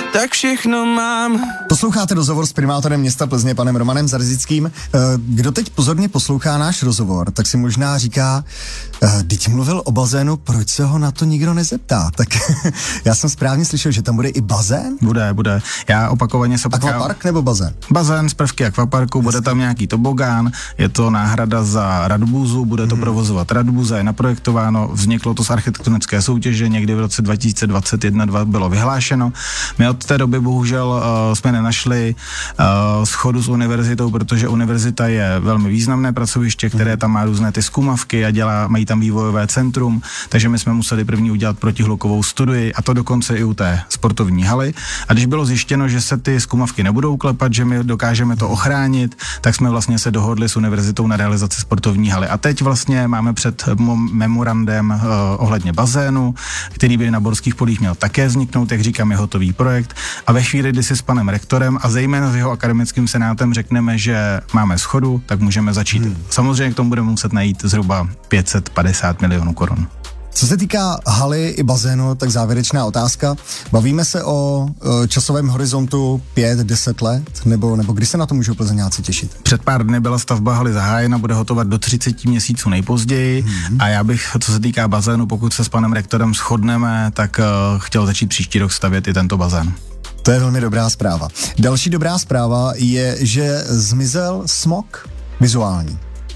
tak všechno mám. Posloucháte rozhovor s primátorem města Plzně, panem Romanem Zarzickým. Kdo teď pozorně poslouchá náš rozhovor, tak si možná říká, teď mluvil o bazénu, proč se ho na to nikdo nezeptá? Tak já jsem správně slyšel, že tam bude i bazén? Bude. Já opakovaně se potkávám. Akvapark nebo bazén? Bazén z prvky akvaparku, bude tam nějaký tobogán, je to náhrada za Radbuzu, bude to provozovat Radbuza, je naprojektováno, vzniklo to z architektonické soutěže, někdy v roce 2021-2 bylo vyhlášeno. My od té doby bohužel jsme nenašli shodu s univerzitou, protože univerzita je velmi významné pracoviště, které tam má různé ty zkumavky a mají tam vývojové centrum, takže my jsme museli první udělat protihlukovou studii a to dokonce i u té sportovní haly. A když bylo zjištěno, že se ty zkumavky nebudou klepat, že my dokážeme to ochránit, tak jsme vlastně se dohodli s univerzitou na realizaci sportovní haly. A teď vlastně máme před memorandem ohledně bazénu, který by na Borských polích měl také vzniknout, jak říkám, je hotový projekt. A ve chvíli, kdy si s panem rektorem a zejména s jeho akademickým senátem řekneme, že máme shodu, tak můžeme začít. Samozřejmě k tomu budeme muset najít zhruba 550 milionů korun. Co se týká haly i bazénu, tak závěrečná otázka. Bavíme se o časovém horizontu 5-10 let? Nebo kdy se na to můžou plzeňáci těšit? Před pár dny byla stavba haly zahájena, bude hotovat do 30 měsíců nejpozději a já bych, co se týká bazénu, pokud se s panem rektorem shodneme, tak chtěl začít příští rok stavět i tento bazén. To je velmi dobrá zpráva. Další dobrá zpráva je, že zmizel smog vizuální.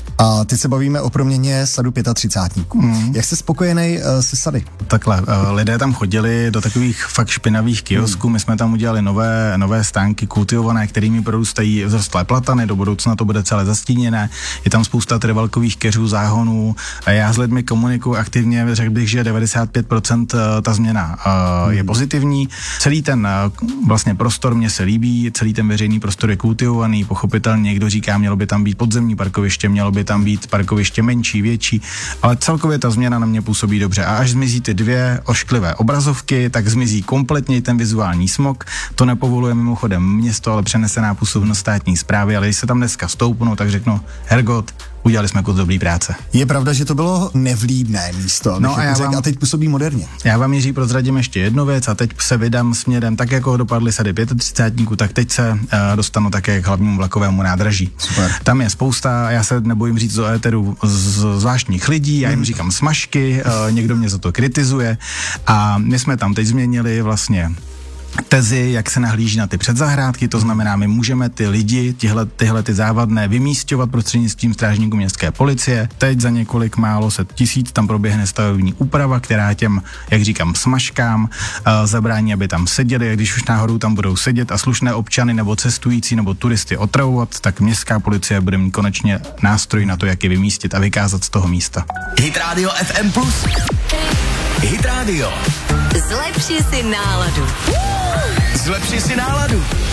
A teď se bavíme o proměně sadu 35. Jak jste spokojený se sady? Takhle, lidé tam chodili do takových fakt špinavých kiosků, my jsme tam udělali nové stánky kultivované, kterými prorůstají vzrostlé platany, do budoucna to bude celé zastíněné, je tam spousta trvalkových keřů, záhonů a já s lidmi komunikuju aktivně, řekl bych, že 95% ta změna je pozitivní. Celý ten vlastně prostor mě se líbí, celý ten veřejný prostor je kultivovaný, pochopitelně někdo říká, mělo by tam být podzemní parkoviště, mělo by tam být parkoviště menší, větší, ale celkově ta změna na mě působí dobře. A až zmizí ty dvě ošklivé obrazovky, tak zmizí kompletně ten vizuální smog. To nepovoluje mimochodem město, ale přenesená působnost státní správy, ale když se tam dneska stoupnu, tak řeknu, hergot, udělali jsme kus dobrý práce. Je pravda, že to bylo nevlídné místo, no a teď působí moderně. Já vám, Jiří, prozradím ještě jednu věc a teď se vydám směrem, tak jako dopadly sady 35, tak teď se dostanu také k hlavnímu vlakovému nádraží. Super. Tam je spousta, já se nebojím říct do éteru zvláštních lidí, já jim říkám smažky, někdo mě za to kritizuje a my jsme tam teď změnili vlastně tezi, jak se nahlíží na ty předzahrádky, to znamená, my můžeme ty lidi, tyhle ty závadné vymísťovat prostřednictvím strážníků městské policie. Teď za několik málo set tisíc tam proběhne stavební úprava, která těm, jak říkám, smažkám zabrání, aby tam seděli, a když už náhodou tam budou sedět a slušné občany nebo cestující nebo turisty otravovat, tak městská policie bude mít konečně nástroj na to, jak je vymístit a vykázat z toho místa. Hit Radio FM+. Hit Radio. Zlepši si náladu. Zlepši si náladu.